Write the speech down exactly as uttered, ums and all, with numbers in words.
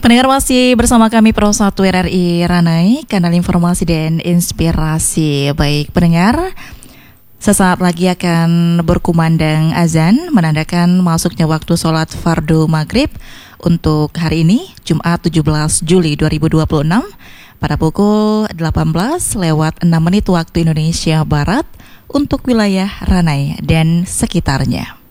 Pendengar masih bersama kami Pro satu R R I Ranai, kanal informasi dan inspirasi. Baik pendengar, sesaat lagi akan berkumandang azan menandakan masuknya waktu sholat fardu maghrib untuk hari ini Jumat tujuh belas Juli dua ribu dua puluh enam pada pukul delapan belas lewat enam menit waktu Indonesia Barat untuk wilayah Ranai dan sekitarnya.